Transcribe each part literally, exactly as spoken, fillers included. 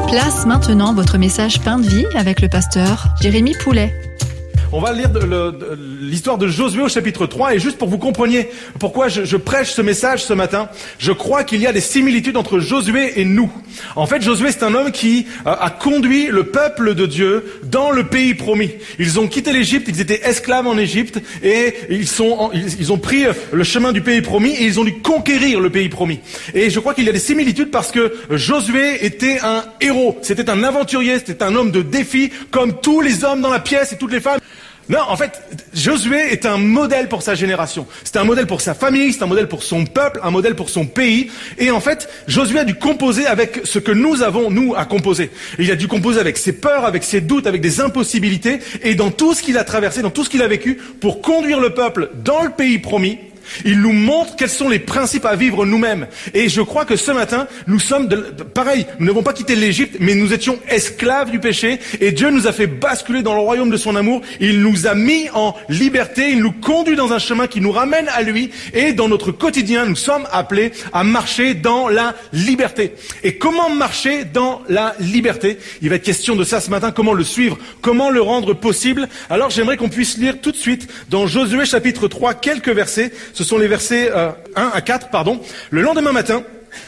Place maintenant votre message Pain de vie avec le pasteur Jérémy Poulet. On va lire de, le, de, l'histoire de Josué au chapitre trois, et juste pour que vous compreniez pourquoi je, je prêche ce message ce matin, je crois qu'il y a des similitudes entre Josué et nous. En fait, Josué, c'est un homme qui euh, a conduit le peuple de Dieu dans le pays promis. Ils ont quitté l'Égypte, ils étaient esclaves en Égypte, et ils, sont, ils, ils ont pris le chemin du pays promis, et ils ont dû conquérir le pays promis. Et je crois qu'il y a des similitudes parce que Josué était un héros, c'était un aventurier, c'était un homme de défi, comme tous les hommes dans la pièce et toutes les femmes. Non, en fait, Josué est un modèle pour sa génération. C'est un modèle pour sa famille, c'est un modèle pour son peuple, un modèle pour son pays. Et en fait, Josué a dû composer avec ce que nous avons, nous, à composer. Il a dû composer avec ses peurs, avec ses doutes, avec des impossibilités. Et dans tout ce qu'il a traversé, dans tout ce qu'il a vécu, pour conduire le peuple dans le pays promis, il nous montre quels sont les principes à vivre nous-mêmes. Et je crois que ce matin, nous sommes, de, de, pareil, nous n'avons pas quitté l'Égypte, mais nous étions esclaves du péché. Et Dieu nous a fait basculer dans le royaume de son amour. Il nous a mis en liberté. Il nous conduit dans un chemin qui nous ramène à lui. Et dans notre quotidien, nous sommes appelés à marcher dans la liberté. Et comment marcher dans la liberté? Il va être question de ça ce matin. Comment le suivre? Comment le rendre possible? Alors j'aimerais qu'on puisse lire tout de suite dans Josué chapitre trois quelques versets. Ce sont les versets euh, un à quatre, pardon. Le lendemain matin,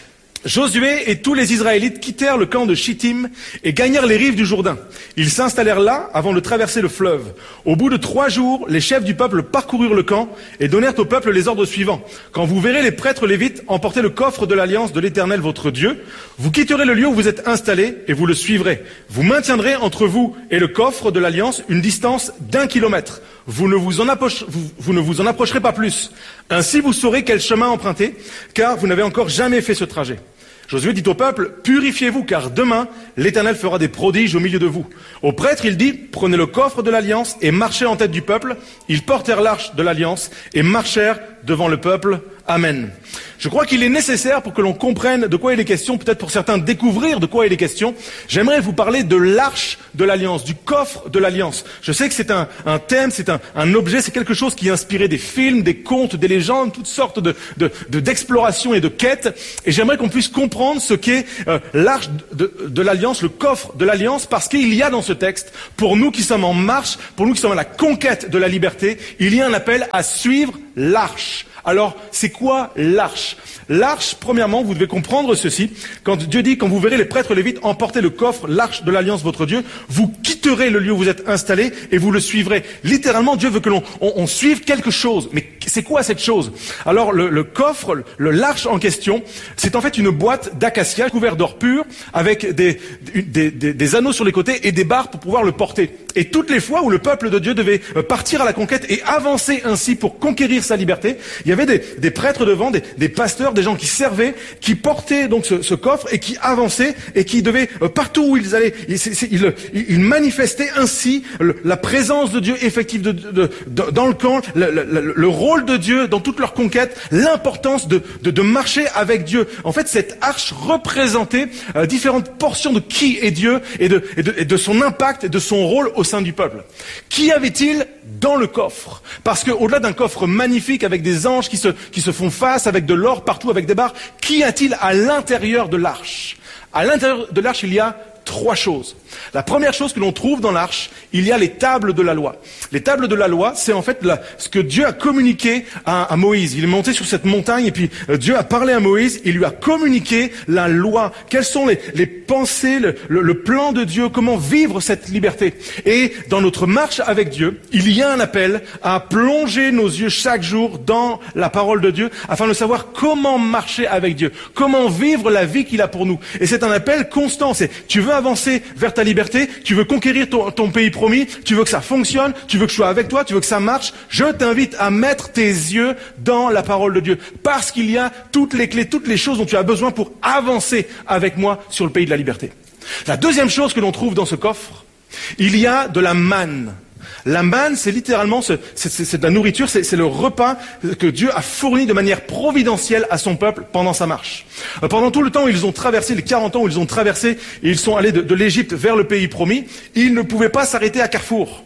Josué et tous les Israélites quittèrent le camp de Chittim et gagnèrent les rives du Jourdain. Ils s'installèrent là avant de traverser le fleuve. Au bout de trois jours, les chefs du peuple parcoururent le camp et donnèrent au peuple les ordres suivants. Quand vous verrez les prêtres lévites emporter le coffre de l'alliance de l'Éternel votre Dieu, vous quitterez le lieu où vous êtes installés et vous le suivrez. Vous maintiendrez entre vous et le coffre de l'alliance une distance d'un kilomètre. Vous ne vous en approche, vous, vous ne vous en approcherez pas plus. Ainsi vous saurez quel chemin emprunter, car vous n'avez encore jamais fait ce trajet. Josué dit au peuple, purifiez-vous, car demain, l'Éternel fera des prodiges au milieu de vous. Aux prêtres, il dit, prenez le coffre de l'Alliance et marchez en tête du peuple. Ils portèrent l'arche de l'Alliance et marchèrent devant le peuple. Amen. Je crois qu'il est nécessaire pour que l'on comprenne de quoi il est question, peut-être pour certains découvrir de quoi il est question. J'aimerais vous parler de l'arche de l'Alliance, du coffre de l'Alliance. Je sais que c'est un, un thème, c'est un, un objet, c'est quelque chose qui est inspiré des films, des contes, des légendes, toutes sortes de, de, de, d'explorations et de quêtes. Et j'aimerais qu'on puisse comprendre ce qu'est euh, l'arche de, de, de l'Alliance, le coffre de l'Alliance, parce qu'il y a dans ce texte, pour nous qui sommes en marche, pour nous qui sommes à la conquête de la liberté, il y a un appel à suivre l'arche. Alors, c'est quoi l'arche? L'arche, premièrement, vous devez comprendre ceci. Quand Dieu dit, quand vous verrez les prêtres lévites emporter le coffre, l'arche de l'Alliance, votre Dieu, vous quitterez le lieu où vous êtes installés et vous le suivrez. Littéralement, Dieu veut que l'on on, on suive quelque chose. Mais c'est quoi cette chose? Alors, le, le coffre, le, l'arche en question, c'est en fait une boîte d'acacia couverte d'or pur avec des, des, des, des anneaux sur les côtés et des barres pour pouvoir le porter. Et toutes les fois où le peuple de Dieu devait partir à la conquête et avancer ainsi pour conquérir sa liberté, il y avait des, des prêtres devant, des, des pasteurs, des gens qui servaient, qui portaient donc ce, ce coffre et qui avançaient et qui devaient, euh, partout où ils allaient, ils, ils, ils manifestaient ainsi le, la présence de Dieu effective de, de, de, de, dans le camp, le, le, le rôle de Dieu dans toute leur conquête, l'importance de, de, de marcher avec Dieu. En fait, cette arche représentait euh, différentes portions de qui est Dieu et de, et, de, et de son impact et de son rôle au sein du peuple. Qui avait-il dans le coffre? Parce que au-delà d'un coffre magnifique avec des anges qui se, qui se font face, avec de l'or partout, avec des barres, qu'y a-t-il à l'intérieur de l'arche? À l'intérieur de l'arche, il y a trois choses. La première chose que l'on trouve dans l'arche, il y a les tables de la loi. Les tables de la loi, c'est en fait la, ce que Dieu a communiqué à, à Moïse. Il est monté sur cette montagne et puis euh, Dieu a parlé à Moïse, il lui a communiqué la loi. Quelles sont les, les pensées, le, le, le plan de Dieu, comment vivre cette liberté. Et dans notre marche avec Dieu, il y a un appel à plonger nos yeux chaque jour dans la parole de Dieu afin de savoir comment marcher avec Dieu, comment vivre la vie qu'il a pour nous. Et c'est un appel constant. C'est, tu veux avancer vers ta liberté, tu veux conquérir ton, ton pays promis, tu veux que ça fonctionne, tu veux que je sois avec toi, tu veux que ça marche, je t'invite à mettre tes yeux dans la parole de Dieu. Parce qu'il y a toutes les clés, toutes les choses dont tu as besoin pour avancer avec moi sur le pays de la liberté. La deuxième chose que l'on trouve dans ce coffre, il y a de la manne. La manne, c'est littéralement, c'est, c'est, c'est de la nourriture, c'est, c'est le repas que Dieu a fourni de manière providentielle à son peuple pendant sa marche. Euh, pendant tout le temps où ils ont traversé, les quarante ans où ils ont traversé, et ils sont allés de, de l'Égypte vers le pays promis, ils ne pouvaient pas s'arrêter à Carrefour.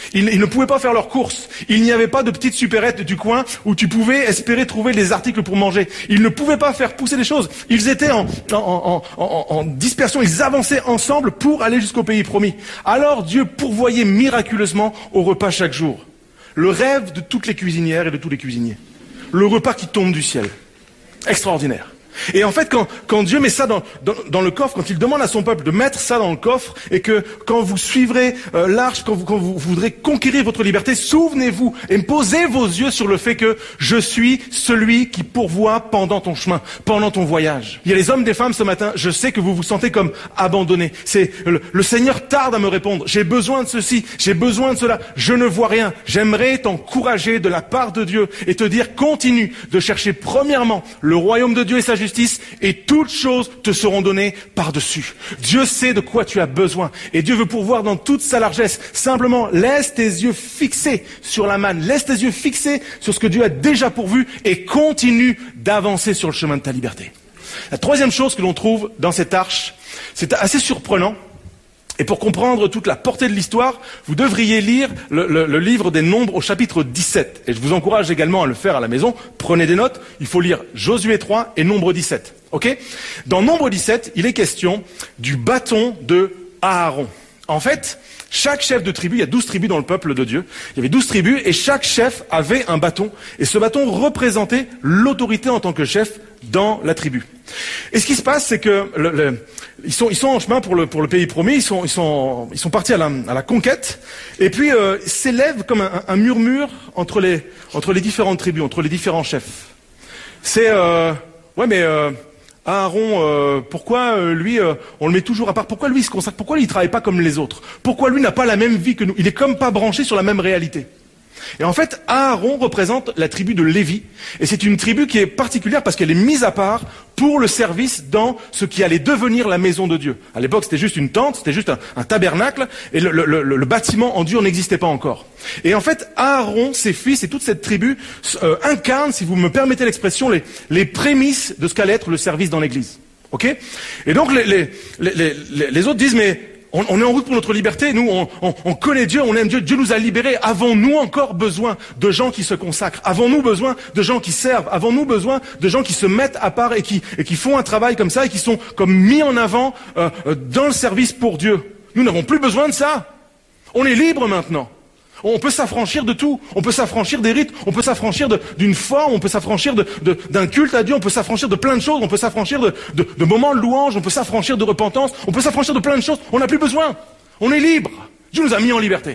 Ils, ils ne pouvaient pas faire leurs courses. Il n'y avait pas de petite supérette du coin où tu pouvais espérer trouver des articles pour manger. Ils ne pouvaient pas faire pousser les choses. Ils étaient en, en, en, en, en dispersion. Ils avançaient ensemble pour aller jusqu'au pays promis. Alors Dieu pourvoyait miraculeusement au repas chaque jour. Le rêve de toutes les cuisinières et de tous les cuisiniers. Le repas qui tombe du ciel. Extraordinaire. Et en fait, quand, quand Dieu met ça dans, dans, dans le coffre, quand il demande à son peuple de mettre ça dans le coffre, et que quand vous suivrez euh, l'arche, quand vous, quand vous voudrez conquérir votre liberté, souvenez-vous et posez vos yeux sur le fait que je suis celui qui pourvoit pendant ton chemin, pendant ton voyage. Il y a les hommes, des femmes ce matin, je sais que vous vous sentez comme abandonnés. C'est le, le Seigneur tarde à me répondre. J'ai besoin de ceci, j'ai besoin de cela. Je ne vois rien. J'aimerais t'encourager de la part de Dieu et te dire continue de chercher premièrement le royaume de Dieu et sa justice, et toutes choses te seront données par-dessus. Dieu sait de quoi tu as besoin, et Dieu veut pourvoir dans toute sa largesse. Simplement, laisse tes yeux fixés sur la manne, laisse tes yeux fixés sur ce que Dieu a déjà pourvu, et continue d'avancer sur le chemin de ta liberté. La troisième chose que l'on trouve dans cette arche, c'est assez surprenant, et pour comprendre toute la portée de l'histoire, vous devriez lire le, le, le livre des Nombres au chapitre dix-sept. Et je vous encourage également à le faire à la maison. Prenez des notes. Il faut lire Josué trois et Nombre dix-sept. Ok ? Dans Nombre dix-sept, il est question du bâton de Aaron. En fait, chaque chef de tribu, il y a douze tribus dans le peuple de Dieu, il y avait douze tribus et chaque chef avait un bâton. Et ce bâton représentait l'autorité en tant que chef dans la tribu. Et ce qui se passe, c'est que le, le, ils, sont, ils sont en chemin pour le, pour le pays promis, ils sont, ils sont, ils sont partis à la, à la conquête, et puis euh, s'élève comme un, un murmure entre les, entre les différentes tribus, entre les différents chefs. C'est, euh, ouais mais... Euh, Aaron, euh, pourquoi euh, lui, euh, on le met toujours à part? Pourquoi lui il se consacre? Pourquoi lui il travaille pas comme les autres? Pourquoi lui n'a pas la même vie que nous? Il est comme pas branché sur la même réalité. Et en fait, Aaron représente la tribu de Lévi, et c'est une tribu qui est particulière parce qu'elle est mise à part pour le service dans ce qui allait devenir la maison de Dieu. À l'époque, c'était juste une tente, c'était juste un, un tabernacle, et le, le, le, le bâtiment en dur n'existait pas encore. Et en fait, Aaron, ses fils et toute cette tribu euh, incarnent, si vous me permettez l'expression, les, les prémices de ce qu'allait être le service dans l'Église. Ok ? Et donc les, les, les, les, les autres disent, mais on, on est en route pour notre liberté, nous on, on, on connaît Dieu, on aime Dieu, Dieu nous a libérés. Avons-nous encore besoin de gens qui se consacrent? Avons-nous besoin de gens qui servent? Avons-nous besoin de gens qui se mettent à part et qui, et qui font un travail comme ça et qui sont comme mis en avant euh, dans le service pour Dieu? Nous n'avons plus besoin de ça. On est libre maintenant. On peut s'affranchir de tout. On peut s'affranchir des rites. On peut s'affranchir de, d'une forme. On peut s'affranchir de, de, d'un culte à Dieu. On peut s'affranchir de plein de choses. On peut s'affranchir de, de, de moments de louange. On peut s'affranchir de repentance. On peut s'affranchir de plein de choses. On n'a plus besoin. On est libre. Dieu nous a mis en liberté.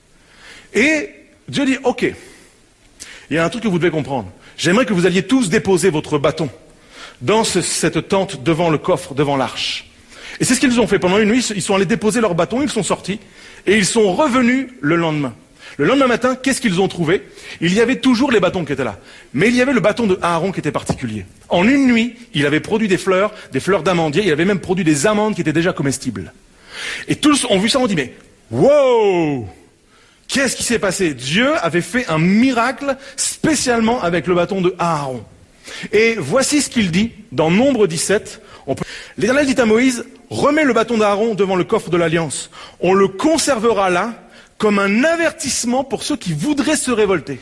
Et Dieu dit, ok, il y a un truc que vous devez comprendre. J'aimerais que vous alliez tous déposer votre bâton dans ce, cette tente devant le coffre, devant l'arche. Et c'est ce qu'ils ont fait. Pendant une nuit, ils sont allés déposer leur bâton, ils sont sortis, et ils sont revenus le lendemain. Le lendemain matin, qu'est-ce qu'ils ont trouvé? Il y avait toujours les bâtons qui étaient là. Mais il y avait le bâton de Aaron qui était particulier. En une nuit, il avait produit des fleurs, des fleurs d'amandier, il avait même produit des amandes qui étaient déjà comestibles. Et tous ont vu ça, on dit, mais wow! Qu'est-ce qui s'est passé? Dieu avait fait un miracle spécialement avec le bâton de Aaron. Et voici ce qu'il dit dans Nombre dix-sept. On peut... L'Éternel dit à Moïse, remets le bâton d'Aaron devant le coffre de l'Alliance. On le conservera là comme un avertissement pour ceux qui voudraient se révolter.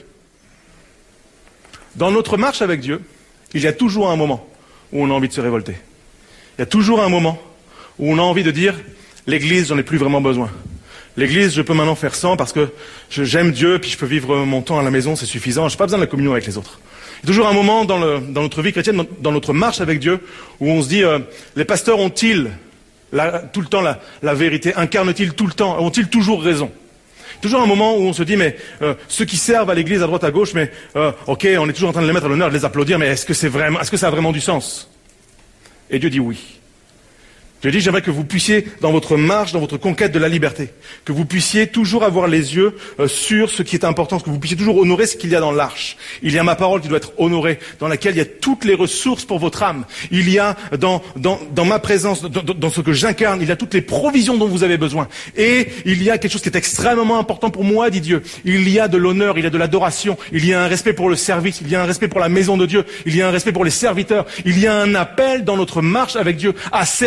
Dans notre marche avec Dieu, il y a toujours un moment où on a envie de se révolter. Il y a toujours un moment où on a envie de dire, l'Église, j'en ai plus vraiment besoin. L'Église, je peux maintenant faire sans parce que je, j'aime Dieu, puis je peux vivre mon temps à la maison, c'est suffisant, je n'ai pas besoin de la communion avec les autres. Il y a toujours un moment dans, le, dans notre vie chrétienne, dans, dans notre marche avec Dieu, où on se dit, euh, les pasteurs ont-ils la, tout le temps la, la vérité? Incarnent-ils tout le temps? Ont-ils toujours raison? Toujours un moment où on se dit, mais euh, ceux qui servent à l'église à droite à gauche, mais euh, ok, on est toujours en train de les mettre à l'honneur, de les applaudir, mais est-ce que c'est vraiment, est-ce que ça a vraiment du sens? Et Dieu dit oui. Dieu dit, j'aimerais que vous puissiez, dans votre marche, dans votre conquête de la liberté, que vous puissiez toujours avoir les yeux euh, sur ce qui est important, que vous puissiez toujours honorer ce qu'il y a dans l'arche. Il y a ma parole qui doit être honorée, dans laquelle il y a toutes les ressources pour votre âme. Il y a dans, dans, dans ma présence, dans, dans ce que j'incarne, il y a toutes les provisions dont vous avez besoin. Et il y a quelque chose qui est extrêmement important pour moi, dit Dieu. Il y a de l'honneur, il y a de l'adoration, il y a un respect pour le service, il y a un respect pour la maison de Dieu, il y a un respect pour les serviteurs, il y a un appel dans notre marche avec Dieu à servir Dieu,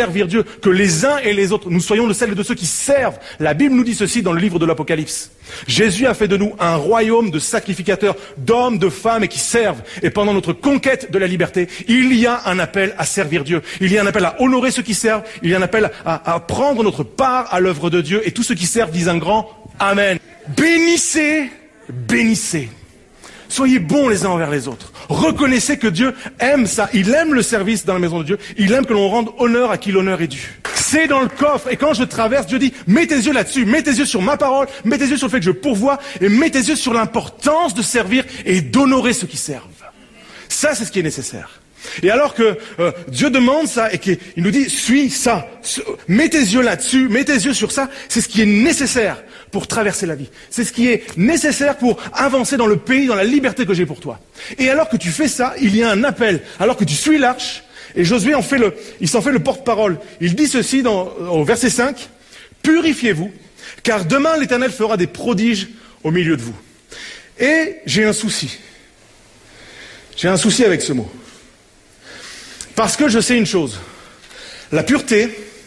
que les uns et les autres, nous soyons de celles de ceux qui servent. La Bible nous dit ceci dans le livre de l'Apocalypse. Jésus a fait de nous un royaume de sacrificateurs, d'hommes, de femmes et qui servent. Et pendant notre conquête de la liberté, il y a un appel à servir Dieu. Il y a un appel à honorer ceux qui servent. Il y a un appel à, à prendre notre part à l'œuvre de Dieu. Et tous ceux qui servent disent un grand Amen. Bénissez, bénissez. Soyez bons les uns envers les autres. Reconnaissez que Dieu aime ça. Il aime le service dans la maison de Dieu. Il aime que l'on rende honneur à qui l'honneur est dû. C'est dans le coffre. Et quand je traverse, Dieu dit, mets tes yeux là-dessus. Mets tes yeux sur ma parole. Mets tes yeux sur le fait que je pourvois. Et mets tes yeux sur l'importance de servir et d'honorer ceux qui servent. Ça, c'est ce qui est nécessaire. Et alors que euh, Dieu demande ça et qu'il nous dit, suis ça. Mets tes yeux là-dessus. Mets tes yeux sur ça. C'est ce qui est nécessaire pour traverser la vie. C'est ce qui est nécessaire pour avancer dans le pays, dans la liberté que j'ai pour toi. Et alors que tu fais ça, il y a un appel. Alors que tu suis l'arche, et Josué en fait le, il s'en fait le porte-parole. Il dit ceci dans, au verset cinq, « Purifiez-vous, car demain l'Éternel fera des prodiges au milieu de vous. » Et j'ai un souci. J'ai un souci avec ce mot. Parce que je sais une chose. La pureté,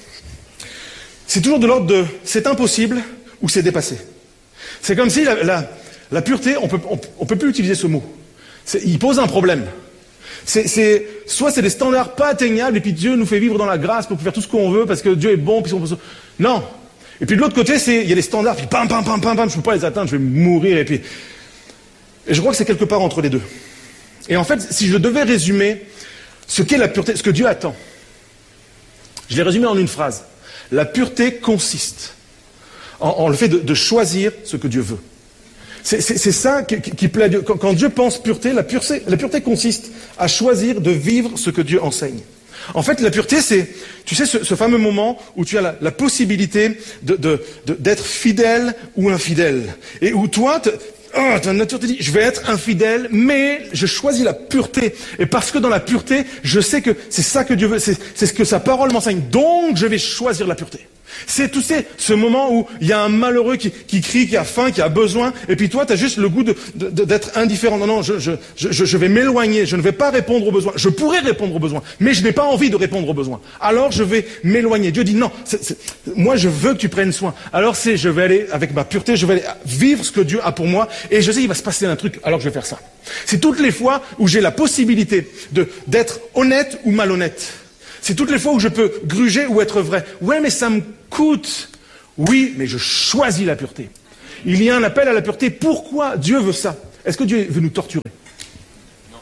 c'est toujours de l'ordre de « c'est impossible » ou c'est dépassé. C'est comme si la, la, la pureté, on peut, on, on peut plus utiliser ce mot. C'est, il pose un problème. C'est, c'est, soit c'est des standards pas atteignables et puis Dieu nous fait vivre dans la grâce pour faire tout ce qu'on veut parce que Dieu est bon. Puis on peut... Non. Et puis de l'autre côté, c'est il y a des standards, puis pam, pam, pam, pam, pam, je peux pas les atteindre, je vais mourir. Et puis, et je crois que c'est quelque part entre les deux. Et en fait, si je devais résumer ce qu'est la pureté, ce que Dieu attend, je l'ai résumé en une phrase. La pureté consiste En, en le fait de, de choisir ce que Dieu veut. C'est, c'est, c'est ça qui, qui plaît à Dieu. Quand, quand Dieu pense pureté, la pureté, la pureté consiste à choisir de vivre ce que Dieu enseigne. En fait, la pureté, c'est, tu sais, ce, ce fameux moment où tu as la, la possibilité de, de, de, d'être fidèle ou infidèle. Et où toi, te, oh, ta nature te dit, je vais être infidèle, mais je choisis la pureté. Et parce que dans la pureté, je sais que c'est ça que Dieu veut, c'est, c'est ce que sa parole m'enseigne. Donc, je vais choisir la pureté. C'est tout c'est ce moment où il y a un malheureux qui, qui crie, qui a faim, qui a besoin, et puis toi, tu as juste le goût de, de, d'être indifférent. Non, non, je, je, je, je vais m'éloigner, je ne vais pas répondre aux besoins. Je pourrais répondre aux besoins, mais je n'ai pas envie de répondre aux besoins. Alors je vais m'éloigner. Dieu dit non, c'est, c'est, moi je veux que tu prennes soin. Alors c'est, je vais aller avec ma pureté, je vais aller vivre ce que Dieu a pour moi, et je sais qu'il va se passer un truc, alors je vais faire ça. C'est toutes les fois où j'ai la possibilité de, d'être honnête ou malhonnête. C'est toutes les fois où je peux gruger ou être vrai. Ouais, mais ça me coûte. Oui, mais je choisis la pureté. Il y a un appel à la pureté. Pourquoi Dieu veut ça? Est-ce que Dieu veut nous torturer? Non.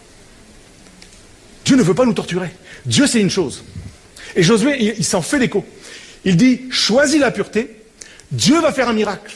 Dieu ne veut pas nous torturer. Dieu, c'est une chose. Et Josué, il, il s'en fait l'écho. Il dit, choisis la pureté. Dieu va faire un miracle.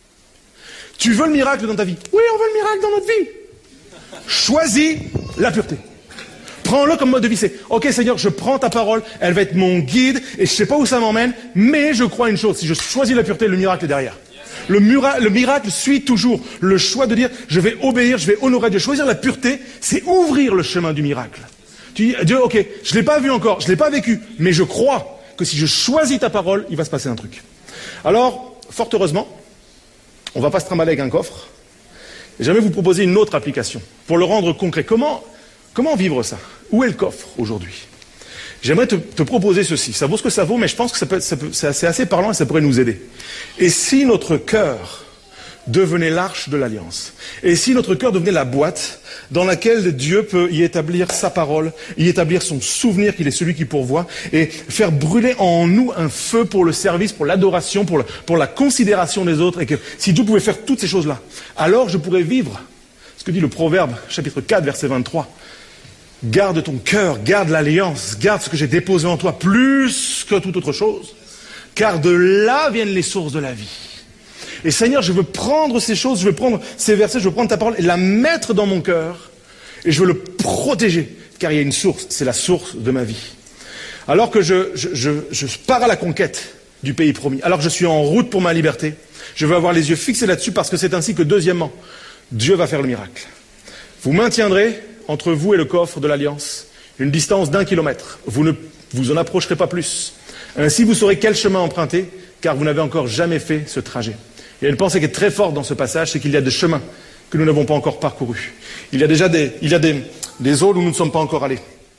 Tu veux le miracle dans ta vie? Oui, on veut le miracle dans notre vie. Choisis la pureté. Prends-le comme mode de vie, c'est « Ok Seigneur, je prends ta parole, elle va être mon guide, et je ne sais pas où ça m'emmène, mais je crois une chose, si je choisis la pureté, le miracle est derrière. » Le, mura- le miracle suit toujours le choix de dire « Je vais obéir, je vais honorer Dieu. » Choisir la pureté, c'est ouvrir le chemin du miracle. Tu dis « Dieu, ok, je ne l'ai pas vu encore, je ne l'ai pas vécu, mais je crois que si je choisis ta parole, il va se passer un truc. » Alors, fort heureusement, on ne va pas se trimballer avec un coffre, et j'aimerais vous proposer une autre application, pour le rendre concret. Comment Comment vivre ça? Où est le coffre aujourd'hui? J'aimerais te, te proposer ceci. Ça vaut ce que ça vaut, mais je pense que ça peut, ça peut, c'est assez, assez parlant et ça pourrait nous aider. Et si notre cœur devenait l'arche de l'alliance? Et si notre cœur devenait la boîte dans laquelle Dieu peut y établir sa parole, y établir son souvenir qu'il est celui qui pourvoit, et faire brûler en nous un feu pour le service, pour l'adoration, pour, le, pour la considération des autres, et que si Dieu pouvait faire toutes ces choses-là, alors je pourrais vivre ce que dit le Proverbe, chapitre quatre, verset vingt-trois. Garde ton cœur, garde l'alliance, garde ce que j'ai déposé en toi plus que toute autre chose, car de là viennent les sources de la vie. Et Seigneur, je veux prendre ces choses, je veux prendre ces versets, je veux prendre ta parole et la mettre dans mon cœur, et je veux le protéger, car il y a une source, c'est la source de ma vie. Alors que je, je, je, je pars à la conquête du pays promis, alors que je suis en route pour ma liberté, je veux avoir les yeux fixés là-dessus, parce que c'est ainsi que, deuxièmement, Dieu va faire le miracle. Vous maintiendrez entre vous et le coffre de l'Alliance une distance d'un kilomètre. Vous ne vous en approcherez pas plus. Ainsi, vous saurez quel chemin emprunter, car vous n'avez encore jamais fait ce trajet. Il y a une pensée qui est très forte dans ce passage, c'est qu'il y a des chemins que nous n'avons pas encore parcourus. Il y a déjà des, il y a des, des zones où nous ne sommes pas encore allés.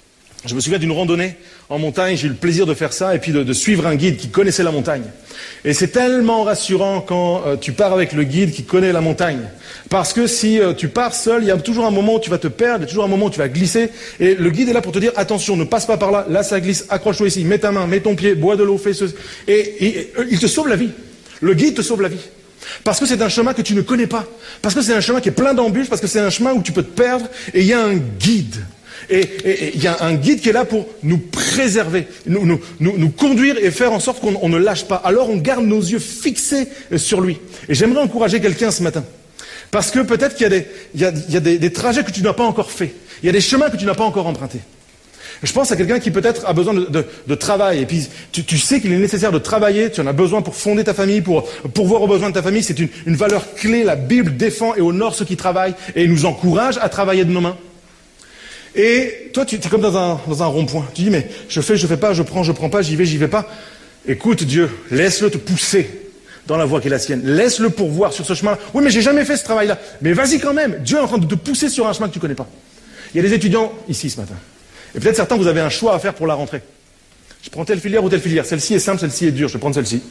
Je me souviens d'une randonnée en montagne, j'ai eu le plaisir de faire ça et puis de, de suivre un guide qui connaissait la montagne. Et c'est tellement rassurant quand euh, tu pars avec le guide qui connaît la montagne. Parce que si euh, tu pars seul, il y a toujours un moment où tu vas te perdre, il y a toujours un moment où tu vas glisser. Et le guide est là pour te dire, attention, ne passe pas par là, là ça glisse, accroche-toi ici, mets ta main, mets ton pied, bois de l'eau, fais ce... Et, et, et il te sauve la vie. Le guide te sauve la vie. Parce que c'est un chemin que tu ne connais pas. Parce que c'est un chemin qui est plein d'embûches, parce que c'est un chemin où tu peux te perdre. Et il y a un guide. Et il y a un guide qui est là pour nous préserver, nous, nous, nous, nous conduire et faire en sorte qu'on on ne lâche pas. Alors on garde nos yeux fixés sur lui. Et j'aimerais encourager quelqu'un ce matin. Parce que peut-être qu'il y a, des, il y a, il y a des, des trajets que tu n'as pas encore faits. Il y a des chemins que tu n'as pas encore empruntés. Je pense à quelqu'un qui peut-être a besoin de, de, de travail. Et puis tu, tu sais qu'il est nécessaire de travailler, tu en as besoin pour fonder ta famille, pour pourvoir aux besoins de ta famille. C'est une, une valeur clé. La Bible défend et honore ceux qui travaillent et nous encourage à travailler de nos mains. Et toi, tu es comme dans un, dans un rond-point. Tu dis, mais je fais, je fais pas, je prends, je prends pas, j'y vais, j'y vais pas. Écoute Dieu, laisse-le te pousser dans la voie qui est la sienne. Laisse-le pourvoir sur ce chemin. Oui, mais j'ai jamais fait ce travail-là. Mais vas-y quand même. Dieu est en train de te pousser sur un chemin que tu connais pas. Il y a des étudiants ici ce matin. Et peut-être certains, vous avez un choix à faire pour la rentrée. Je prends telle filière ou telle filière. Celle-ci est simple, celle-ci est dure. Je vais prendre celle-ci.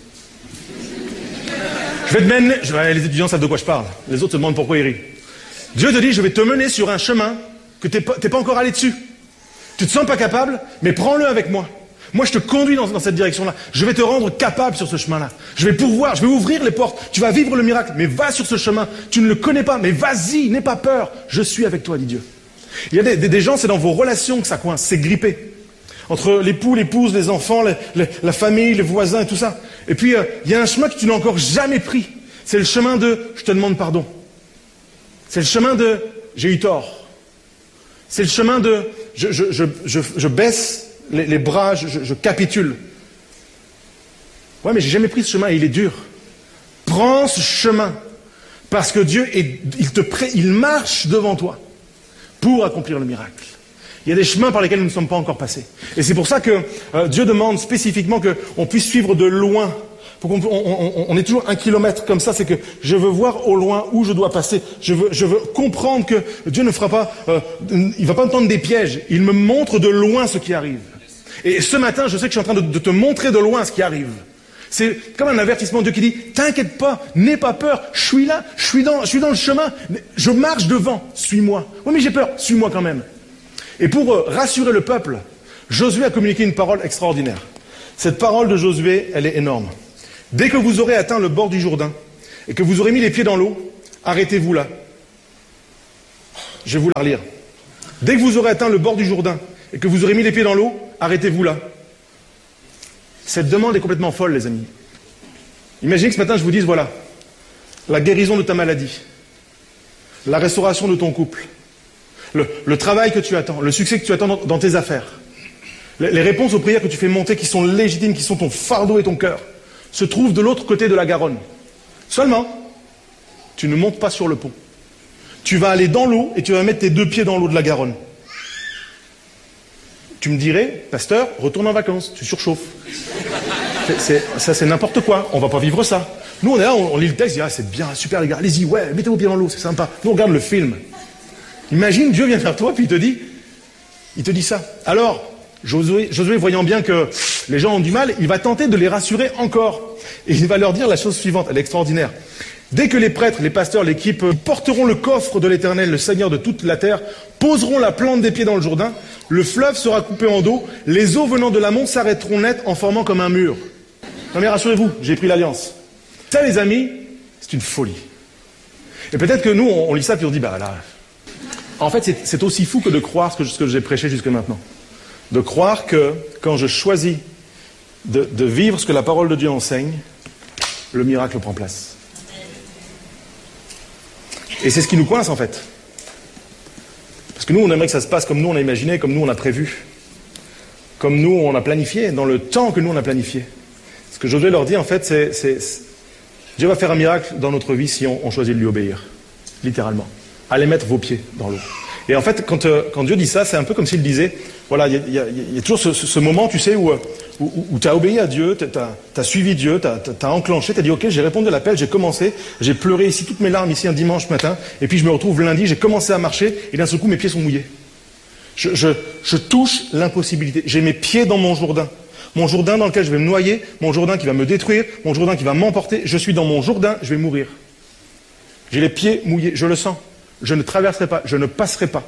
Je vais te mener... Je... Les étudiants savent de quoi je parle. Les autres se demandent pourquoi ils rient. Dieu te dit, je vais te mener sur un chemin que tu n'es pas, pas encore allé dessus. Tu te sens pas capable, mais prends-le avec moi. Moi, je te conduis dans, dans cette direction-là. Je vais te rendre capable sur ce chemin-là. Je vais pourvoir, je vais ouvrir les portes. Tu vas vivre le miracle, mais va sur ce chemin. Tu ne le connais pas, mais vas-y, n'aie pas peur. Je suis avec toi, dit Dieu. Il y a des, des, des gens, c'est dans vos relations que ça coince, c'est grippé. Entre l'époux, l'épouse, les enfants, les, les, la famille, les voisins et tout ça. Et puis, euh, il y a un chemin que tu n'as encore jamais pris. C'est le chemin de « je te demande pardon ». C'est le chemin de « j'ai eu tort ». C'est le chemin de je, je, je, je, je baisse les, les bras, je, je capitule. Ouais, mais j'ai jamais pris ce chemin et il est dur. Prends ce chemin parce que Dieu est, il te pré, il marche devant toi pour accomplir le miracle. Il y a des chemins par lesquels nous ne sommes pas encore passés. Et c'est pour ça que euh, Dieu demande spécifiquement qu'on puisse suivre de loin. Faut qu'on, on, on, on est toujours un kilomètre comme ça, c'est que je veux voir au loin où je dois passer. Je veux, je veux comprendre que Dieu ne fera pas, euh, il va pas me tendre des pièges. Il me montre de loin ce qui arrive. Et ce matin, je sais que je suis en train de, de te montrer de loin ce qui arrive. C'est comme un avertissement de Dieu qui dit, t'inquiète pas, n'aie pas peur, je suis là, je suis dans, je suis dans le chemin, je marche devant, suis-moi. Oui, mais j'ai peur, suis-moi quand même. Et pour euh, rassurer le peuple, Josué a communiqué une parole extraordinaire. Cette parole de Josué, elle est énorme. Dès que vous aurez atteint le bord du Jourdain et que vous aurez mis les pieds dans l'eau, arrêtez-vous là. Je vais vous la relire. Dès que vous aurez atteint le bord du Jourdain et que vous aurez mis les pieds dans l'eau, arrêtez-vous là. Cette demande est complètement folle, les amis. Imaginez que ce matin je vous dise, voilà, la guérison de ta maladie, la restauration de ton couple, le, le travail que tu attends, le succès que tu attends dans, dans tes affaires, les, les réponses aux prières que tu fais monter, qui sont légitimes, qui sont ton fardeau et ton cœur, se trouve de l'autre côté de la Garonne. Seulement, tu ne montes pas sur le pont. Tu vas aller dans l'eau et tu vas mettre tes deux pieds dans l'eau de la Garonne. Tu me dirais, pasteur, retourne en vacances, tu surchauffes. C'est, c'est, ça c'est n'importe quoi, on va pas vivre ça. Nous on est là, on, on lit le texte, on dit, ah c'est bien, super les gars, allez-y, ouais, mettez vos pieds dans l'eau, c'est sympa. Nous on regarde le film. Imagine, Dieu vient vers toi puis il te dit, il te dit ça. Alors, Josué, Josué, voyant bien que les gens ont du mal, il va tenter de les rassurer encore. Et il va leur dire la chose suivante, elle est extraordinaire. Dès que les prêtres, les pasteurs, l'équipe porteront le coffre de l'Éternel, le Seigneur de toute la terre, poseront la plante des pieds dans le Jourdain, le fleuve sera coupé en dos, les eaux venant de l'amont s'arrêteront net en formant comme un mur. Non mais rassurez-vous, j'ai pris l'alliance. Ça les amis, c'est une folie. Et peut-être que nous, on, on lit ça puis on dit, bah là... En fait, c'est, c'est aussi fou que de croire ce que, ce que j'ai prêché jusque maintenant. De croire que quand je choisis de, de vivre ce que la parole de Dieu enseigne, le miracle prend place. Et c'est ce qui nous coince en fait. Parce que nous, on aimerait que ça se passe comme nous on a imaginé, comme nous on a prévu. Comme nous on a planifié, dans le temps que nous on a planifié. Ce que Josué leur dit en fait, c'est, c'est, c'est Dieu va faire un miracle dans notre vie si on, on choisit de lui obéir. Littéralement. Allez mettre vos pieds dans l'eau. Et en fait, quand, euh, quand Dieu dit ça, c'est un peu comme s'il disait, voilà, il y, y, y a toujours ce, ce moment, tu sais, où, où, où tu as obéi à Dieu, tu as suivi Dieu, tu as enclenché, tu as dit, ok, j'ai répondu à l'appel, j'ai commencé, j'ai pleuré ici, toutes mes larmes ici un dimanche matin, et puis je me retrouve lundi, j'ai commencé à marcher, et d'un seul coup, mes pieds sont mouillés. Je, je, je touche l'impossibilité. J'ai mes pieds dans mon Jourdain. Mon Jourdain dans lequel je vais me noyer, mon Jourdain qui va me détruire, mon Jourdain qui va m'emporter. Je suis dans mon Jourdain, je vais mourir. J'ai les pieds mouillés, je le sens. Je ne traverserai pas, je ne passerai pas.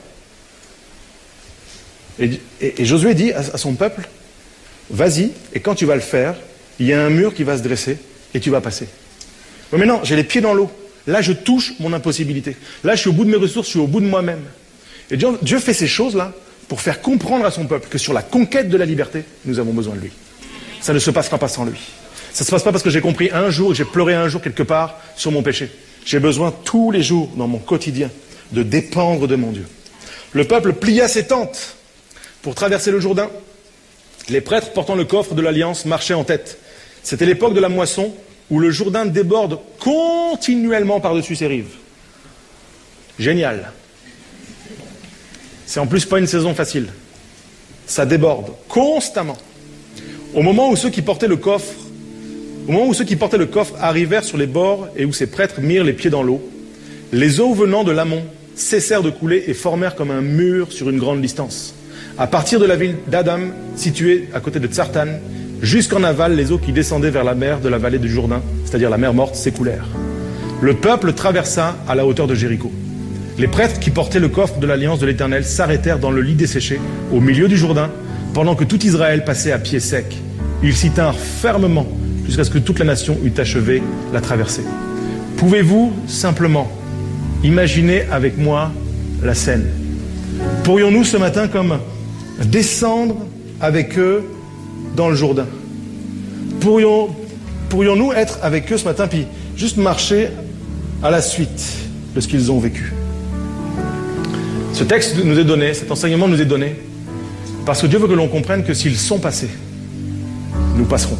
Et, et, et Josué dit à, à son peuple, vas-y, et quand tu vas le faire, il y a un mur qui va se dresser et tu vas passer. Mais non, j'ai les pieds dans l'eau. Là, je touche mon impossibilité. Là, je suis au bout de mes ressources, je suis au bout de moi-même. Et Dieu, Dieu fait ces choses-là pour faire comprendre à son peuple que sur la conquête de la liberté, nous avons besoin de lui. Ça ne se passera pas sans lui. Ça ne se passe pas parce que j'ai compris un jour, j'ai pleuré un jour quelque part sur mon péché. J'ai besoin tous les jours, dans mon quotidien, de dépendre de mon Dieu. Le peuple plia ses tentes pour traverser le Jourdain. Les prêtres portant le coffre de l'Alliance marchaient en tête. C'était l'époque de la moisson où le Jourdain déborde continuellement par-dessus ses rives. Génial. C'est en plus pas une saison facile. Ça déborde constamment. Au moment où ceux qui portaient le coffre, au moment où ceux qui portaient le coffre arrivèrent sur les bords et où ces prêtres mirent les pieds dans l'eau, les eaux venant de l'amont cessèrent de couler et formèrent comme un mur sur une grande distance. À partir de la ville d'Adam, située à côté de Tsartan, jusqu'en aval, les eaux qui descendaient vers la mer de la vallée du Jourdain, c'est-à-dire la mer morte, s'écoulèrent. Le peuple traversa à la hauteur de Jéricho. Les prêtres qui portaient le coffre de l'Alliance de l'Éternel s'arrêtèrent dans le lit desséché, au milieu du Jourdain, pendant que tout Israël passait à pied sec. Ils s'y tinrent fermement jusqu'à ce que toute la nation eût achevé la traversée. Pouvez-vous simplement imaginer avec moi la scène? Pourrions-nous ce matin comme descendre avec eux dans le Jourdain? Pourrions, pourrions-nous être avec eux ce matin puis juste marcher à la suite de ce qu'ils ont vécu? Ce texte nous est donné, cet enseignement nous est donné parce que Dieu veut que l'on comprenne que s'ils sont passés, nous passerons.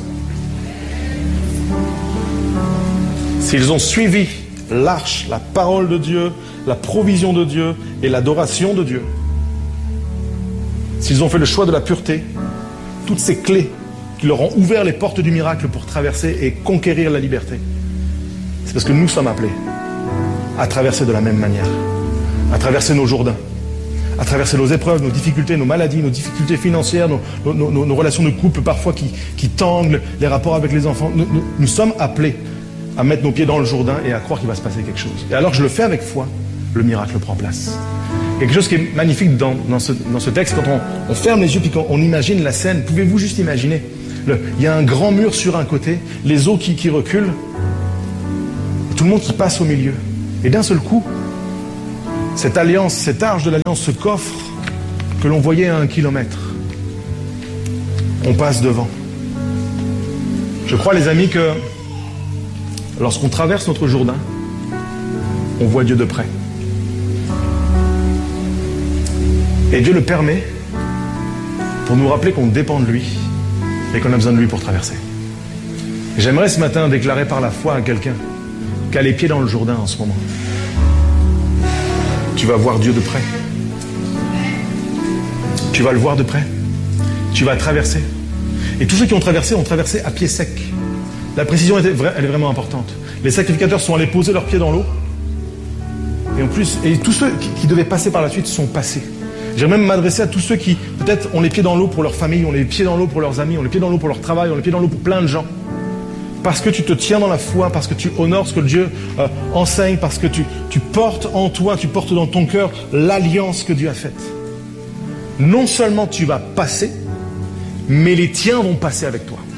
S'ils ont suivi l'arche, la parole de Dieu, la provision de Dieu et l'adoration de Dieu, s'ils ont fait le choix de la pureté, toutes ces clés qui leur ont ouvert les portes du miracle pour traverser et conquérir la liberté, c'est parce que nous sommes appelés à traverser de la même manière, à traverser nos Jourdains, à traverser nos épreuves, nos difficultés, nos maladies, nos difficultés financières, nos, nos, nos, nos relations de couple parfois qui, qui tangent, les rapports avec les enfants. Nous, nous, nous sommes appelés à mettre nos pieds dans le Jourdain et à croire qu'il va se passer quelque chose. Et alors que je le fais avec foi, le miracle prend place. Quelque chose qui est magnifique dans, dans, ce, dans ce texte, quand on, on ferme les yeux et qu'on imagine la scène, pouvez-vous juste imaginer le, il y a un grand mur sur un côté, les eaux qui, qui reculent, et tout le monde qui passe au milieu. Et d'un seul coup, cette alliance, cette arche de l'alliance, ce coffre que l'on voyait à un kilomètre, on passe devant. Je crois, les amis, que lorsqu'on traverse notre Jourdain, on voit Dieu de près. Et Dieu le permet pour nous rappeler qu'on dépend de lui et qu'on a besoin de lui pour traverser. J'aimerais ce matin déclarer par la foi à quelqu'un qui a les pieds dans le Jourdain en ce moment. Tu vas voir Dieu de près. Tu vas le voir de près. Tu vas traverser. Et tous ceux qui ont traversé ont traversé à pied sec. La précision, elle est vraiment importante. Les sacrificateurs sont allés poser leurs pieds dans l'eau. Et en plus, et tous ceux qui, qui devaient passer par la suite sont passés. J'aimerais même m'adresser à tous ceux qui, peut-être, ont les pieds dans l'eau pour leur famille, ont les pieds dans l'eau pour leurs amis, ont les pieds dans l'eau pour leur travail, ont les pieds dans l'eau pour plein de gens. Parce que tu te tiens dans la foi, parce que tu honores ce que Dieu euh, enseigne, parce que tu, tu portes en toi, tu portes dans ton cœur l'alliance que Dieu a faite. Non seulement tu vas passer, mais les tiens vont passer avec toi.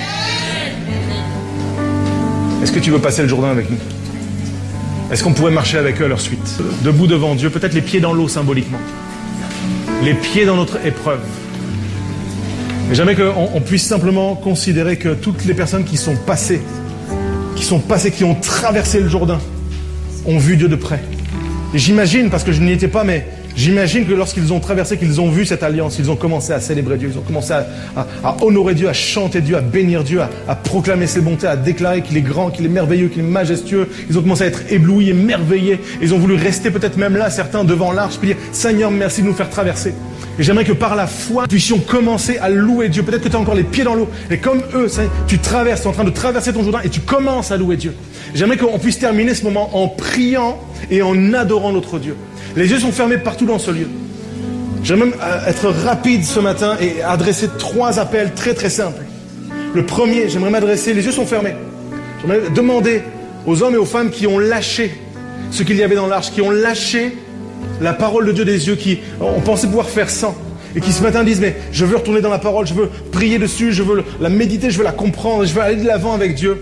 Est-ce que tu veux passer le Jourdain avec nous? Est-ce qu'on pourrait marcher avec eux à leur suite? Debout devant Dieu, peut-être les pieds dans l'eau symboliquement. Les pieds dans notre épreuve. Mais jamais qu'on on puisse simplement considérer que toutes les personnes qui sont passées, qui sont passées, qui ont traversé le Jourdain, ont vu Dieu de près. Et j'imagine, parce que je n'y étais pas, mais j'imagine que lorsqu'ils ont traversé, qu'ils ont vu cette alliance, ils ont commencé à célébrer Dieu, ils ont commencé à, à, à honorer Dieu, à chanter Dieu, à bénir Dieu, à, à proclamer ses bontés, à déclarer qu'il est grand, qu'il est merveilleux, qu'il est majestueux. Ils ont commencé à être éblouis, émerveillés. Ils ont voulu rester peut-être même là, certains devant l'arche, puis dire « Seigneur, merci de nous faire traverser ». Et j'aimerais que par la foi, nous puissions commencer à louer Dieu. Peut-être que tu as encore les pieds dans l'eau. Et comme eux, tu traverses, tu es en train de traverser ton Jourdain et tu commences à louer Dieu. J'aimerais qu'on puisse terminer ce moment en priant et en adorant notre Dieu. Les yeux sont fermés partout dans ce lieu. J'aimerais même être rapide ce matin et adresser trois appels très très simples. Le premier, j'aimerais m'adresser, les yeux sont fermés. J'aimerais demander aux hommes et aux femmes qui ont lâché ce qu'il y avait dans l'arche, qui ont lâché la parole de Dieu des yeux, qui ont pensé pouvoir faire sans, et qui ce matin disent, mais je veux retourner dans la parole, je veux prier dessus, je veux la méditer, je veux la comprendre, je veux aller de l'avant avec Dieu.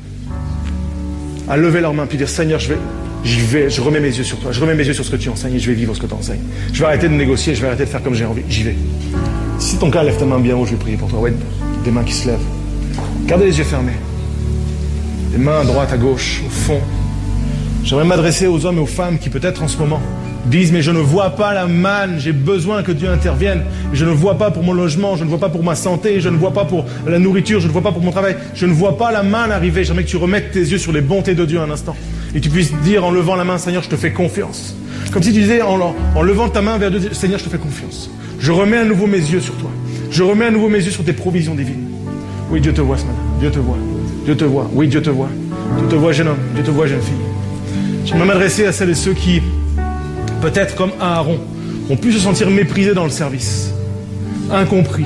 À lever leurs mains puis dire, Seigneur, je vais, j'y vais, je remets mes yeux sur toi, je remets mes yeux sur ce que tu enseignes et je vais vivre ce que tu enseignes. Je vais arrêter de négocier, je vais arrêter de faire comme j'ai envie, j'y vais. Si ton cas, lève ta main bien haut, je vais prier pour toi. Ouais, des mains qui se lèvent. Gardez les yeux fermés. Les mains à droite, à gauche, au fond. J'aimerais m'adresser aux hommes et aux femmes qui peut-être en ce moment disent, mais je ne vois pas la manne, j'ai besoin que Dieu intervienne. Je ne vois pas pour mon logement, je ne vois pas pour ma santé, je ne vois pas pour la nourriture, je ne vois pas pour mon travail. Je ne vois pas la manne arriver. J'aimerais que tu remettes tes yeux sur les bontés de Dieu un instant. Et tu puisses dire en levant la main, Seigneur, je te fais confiance. Comme si tu disais en, en levant ta main vers Dieu, Seigneur, je te fais confiance. Je remets à nouveau mes yeux sur toi. Je remets à nouveau mes yeux sur tes provisions divines. Oui, Dieu te voit ce matin. Dieu te voit. Dieu te voit. Oui, Dieu te voit. Dieu te voit, jeune homme. Dieu te voit, jeune fille. J'aimerais m'adresser à celles et ceux qui, peut-être comme Aaron, ont pu se sentir méprisés dans le service, incompris.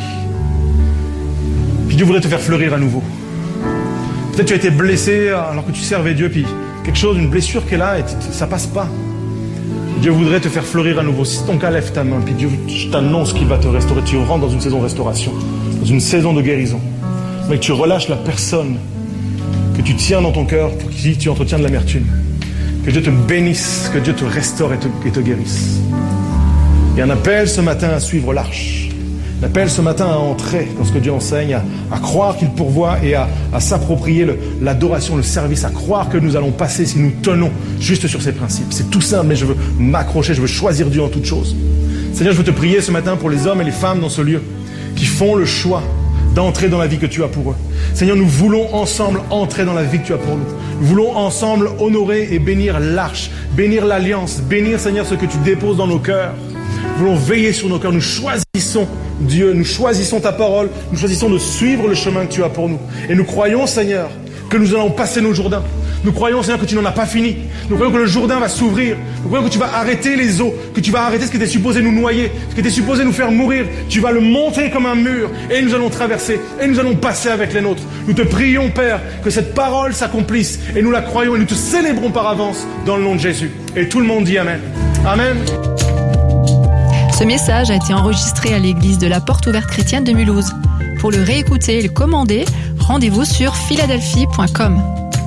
Puis Dieu voudrait te faire fleurir à nouveau. Peut-être tu as été blessé alors que tu servais Dieu, puis quelque chose, une blessure qui est là et ça passe pas. Dieu voudrait te faire fleurir à nouveau. Si ton cas, lève ta main, puis Dieu, je t'annonce qu'il va te restaurer. Tu rentres dans une saison de restauration, dans une saison de guérison. Mais que tu relâches la personne que tu tiens dans ton cœur pour qui tu entretiens de l'amertume. Que Dieu te bénisse, que Dieu te restaure et te, et te guérisse. Il y a un appel ce matin à suivre l'arche. Un appel ce matin à entrer dans ce que Dieu enseigne, à, à croire qu'il pourvoit et à, à s'approprier le, l'adoration, le service, à croire que nous allons passer si nous tenons juste sur ces principes. C'est tout simple, mais je veux m'accrocher, je veux choisir Dieu en toutes choses. Seigneur, je veux te prier ce matin pour les hommes et les femmes dans ce lieu qui font le choix d'entrer dans la vie que tu as pour eux. Seigneur, nous voulons ensemble entrer dans la vie que tu as pour nous. Nous voulons ensemble honorer et bénir l'arche, bénir l'alliance, bénir, Seigneur, ce que tu déposes dans nos cœurs. Nous voulons veiller sur nos cœurs. Nous choisissons Dieu, nous choisissons ta parole, nous choisissons de suivre le chemin que tu as pour nous. Et nous croyons, Seigneur, que nous allons passer nos Jourdains. Nous croyons, Seigneur, que tu n'en as pas fini. Nous croyons que le Jourdain va s'ouvrir. Nous croyons que tu vas arrêter les eaux, que tu vas arrêter ce qui était supposé nous noyer, ce qui était supposé nous faire mourir. Tu vas le monter comme un mur et nous allons traverser et nous allons passer avec les nôtres. Nous te prions, Père, que cette parole s'accomplisse et nous la croyons et nous te célébrons par avance dans le nom de Jésus. Et tout le monde dit Amen. Amen. Ce message a été enregistré à l'église de la Porte Ouverte Chrétienne de Mulhouse. Pour le réécouter et le commander, rendez-vous sur philadelphie point com.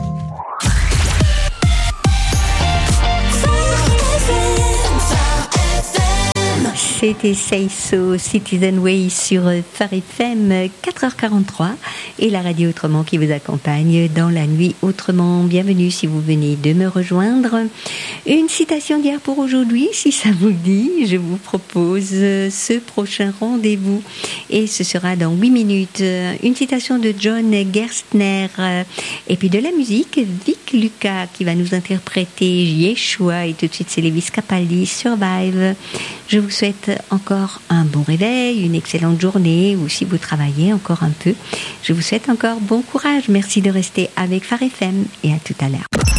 C'était Say So Citizen Way sur Phare F M quatre heures quarante-trois et la radio Autrement qui vous accompagne dans la nuit Autrement. Bienvenue si vous venez de me rejoindre. Une citation d'hier pour aujourd'hui, si ça vous dit, je vous propose ce prochain rendez-vous et ce sera dans huit minutes. Une citation de John Gerstner et puis de la musique, Vic Lucas qui va nous interpréter Yeshua et tout de suite c'est Lewis Capaldi, Survive. Je vous souhaite encore un bon réveil, une excellente journée ou si vous travaillez encore un peu, je vous souhaite encore bon courage. Merci de rester avec Phare F M et à tout à l'heure.